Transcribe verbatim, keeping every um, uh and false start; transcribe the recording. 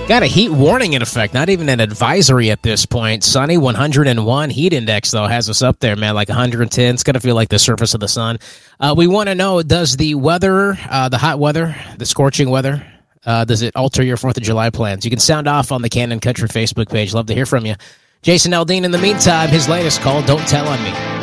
Got a heat warning in effect, not even an advisory at this point. Sunny, one hundred one. Heat index, though, has us up there, man, like one hundred ten. It's going to feel like the surface of the sun. Uh, we want to know, does the weather, uh, the hot weather, the scorching weather, uh, does it alter your fourth of July plans? You can sound off on the Cannon Country Facebook page. Love to hear from you. Jason Aldean, in the meantime, his latest call, Don't Tell on Me.